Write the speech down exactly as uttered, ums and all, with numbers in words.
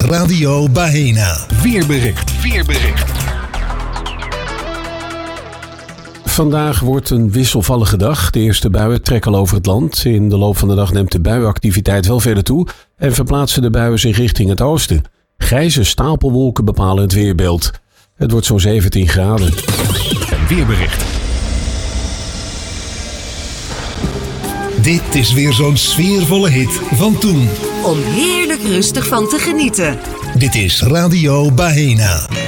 Radio Bahena. Weerbericht. Weerbericht. Vandaag wordt een wisselvallige dag. De eerste buien trekken al over het land. In de loop van de dag neemt de buienactiviteit wel verder toe en verplaatsen de buien zich richting het oosten. Grijze stapelwolken bepalen het weerbeeld. Het wordt zo'n zeventien graden. Een weerbericht. Dit is weer zo'n sfeervolle hit van toen. Om heerlijk rustig van te genieten. Dit is Radio Bahena.